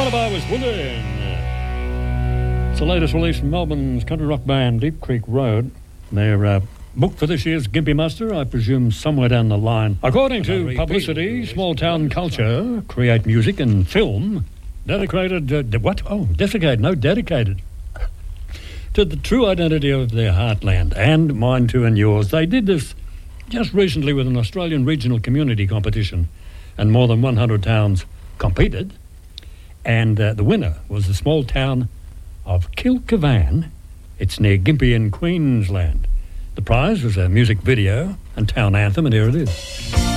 Lullaby was Woodin. It's the latest release from Melbourne's country rock band Deep Creek Road. They're booked for this year's Gympie Muster, I presume somewhere down the line. According to Publicity, Small Town Culture create music and film dedicated... dedicated to the true identity of their heartland, and mine too and yours. They did this just recently with an Australian regional community competition, and more than 100 towns competed, and the winner was the small town of Kilcavan. It's near Gympie in Queensland. The prize was a music video and town anthem, and here it is.